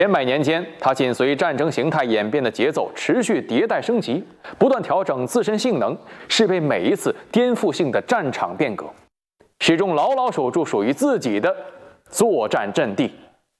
千百年间，它紧随战争形态演变的节奏，持续迭代升级，不断调整自身性能，适配每一次颠覆性的战场变革，始终牢牢守住属于自己的作战阵地。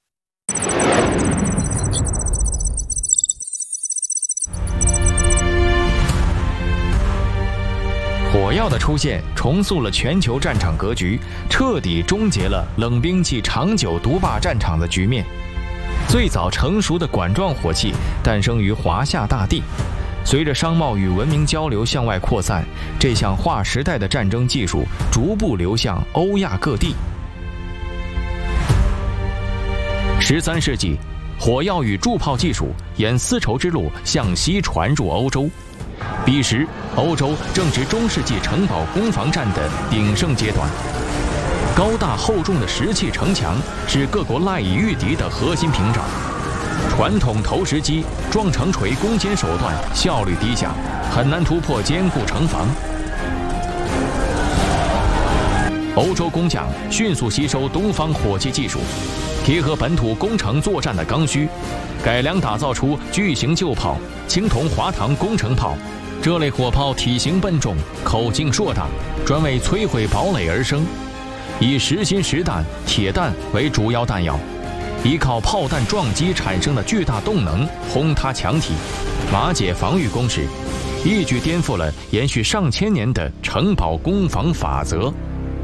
火药的出现重塑了全球战场格局，彻底终结了冷兵器长久独霸战场的局面。最早成熟的管状火器诞生于华夏大地，随着商贸与文明交流向外扩散，这项划时代的战争技术逐步流向欧亚各地。13世纪，火药与铸炮技术沿丝绸之路向西传入欧洲。彼时，欧洲正值中世纪城堡攻防战的鼎盛阶段，高大厚重的石砌城墙是各国赖以御敌的核心屏障。传统投石机、撞城锤攻坚手段效率低下，很难突破坚固城防。欧洲工匠迅速吸收东方火器技术，贴合本土攻城作战的刚需，改良打造出巨型旧炮、青铜滑膛攻城炮。这类火炮体型笨重，口径硕大，专为摧毁堡垒而生，以实心实弹、铁弹为主要弹药，依靠炮弹撞击产生的巨大动能轰塌墙体，瓦解防御工事，一举颠覆了延续上千年的城堡攻防法则。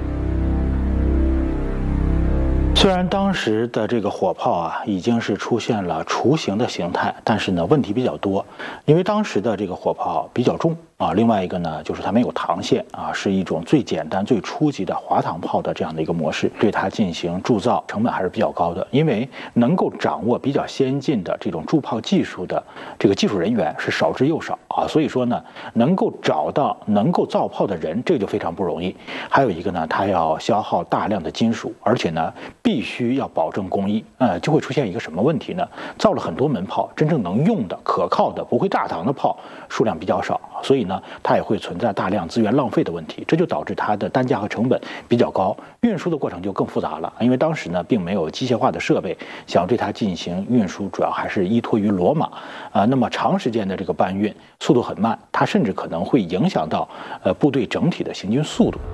虽然当时的这个火炮啊已经是出现了雏形的形态，但是呢问题比较多，因为当时的这个火炮比较重啊，另外一个呢就是它没有膛线啊，是一种最简单最初级的滑膛炮的这样的一个模式，对它进行铸造成本还是比较高的，因为能够掌握比较先进的这种铸炮技术的这个技术人员是少之又少啊，所以说呢能够找到能够造炮的人，这个就非常不容易。还有一个呢，它要消耗大量的金属，而且呢必须要保证工艺，就会出现一个什么问题呢？造了很多门炮，真正能用的、可靠的、不会炸膛的炮数量比较少，所以呢，它也会存在大量资源浪费的问题，这就导致它的单价和成本比较高，运输的过程就更复杂了。因为当时呢，并没有机械化的设备，想对它进行运输，主要还是依托于骡马那么长时间的这个搬运速度很慢，它甚至可能会影响到部队整体的行军速度。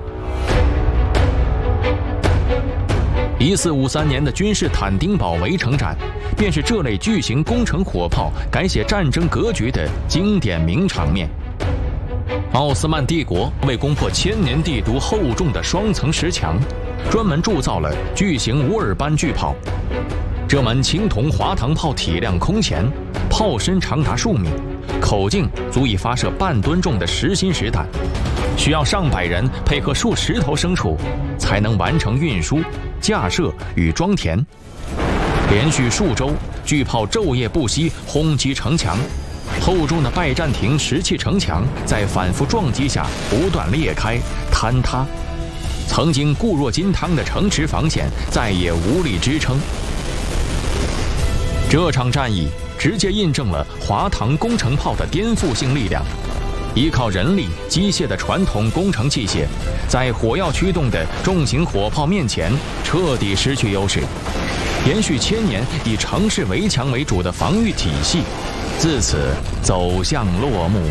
1453年的君士坦丁堡围城战，便是这类巨型攻城火炮改写战争格局的经典名场面。奥斯曼帝国为攻破千年帝都厚重的双层石墙，专门铸造了巨型乌尔班巨炮。这门青铜滑膛炮体量空前，炮身长达数米，口径足以发射半吨重的实心实弹，需要上百人配合数十头牲畜，才能完成运输、架设与装填。连续数周，巨炮昼夜不息轰击城墙，厚重的拜占庭石砌城墙在反复撞击下不断裂开、坍塌，曾经固若金汤的城池防线再也无力支撑。这场战役直接印证了滑膛攻城炮的颠覆性力量。依靠人力、机械的传统工程器械，在火药驱动的重型火炮面前彻底失去优势，延续千年以城市围墙为主的防御体系，自此走向落幕。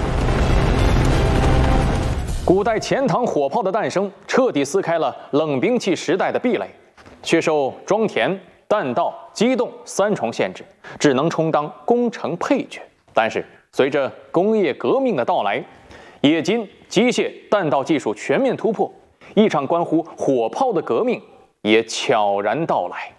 古代前膛火炮的诞生，彻底撕开了冷兵器时代的壁垒，却受装填、弹道、机动3重限制，只能充当工程配角。但是随着工业革命的到来，冶金、机械、弹道技术全面突破，一场关乎火炮的革命也悄然到来。